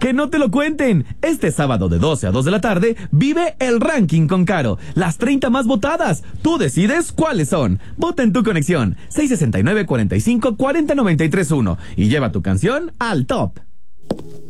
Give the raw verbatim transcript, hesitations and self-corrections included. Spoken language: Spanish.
que no te lo cuenten. Este sábado de doce a dos de la tarde, vive el ranking con Caro. Las treinta más votadas. Tú decides cuáles son. Vota en tu conexión. seis sesenta y nueve, cuarenta y cinco, cuarenta, noventa y tres, uno. Y lleva tu canción al top.